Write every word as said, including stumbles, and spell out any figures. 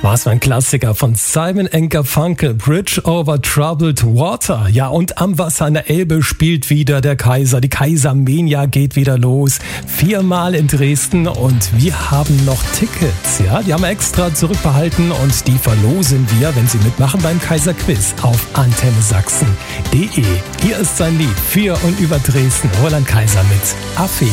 Was für ein Klassiker von Simon and Garfunkel, Bridge over Troubled Water. Ja, und am Wasser an der Elbe spielt wieder der Kaiser. Die Kaisermania geht wieder los. Viermal in Dresden und wir haben noch Tickets. Ja, die haben wir extra zurückbehalten und die verlosen wir, wenn Sie mitmachen beim Kaiserquiz auf antenne sachsen punkt de. Hier ist sein Lied für und über Dresden. Roland Kaiser mit Affäre.